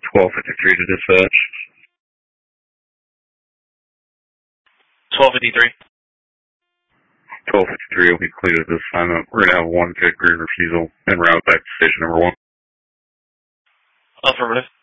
1253 to dispatch. 1253. 1253 will be cleared at this time. We're going to have one good green refusal en route back to station number 1. Affirmative.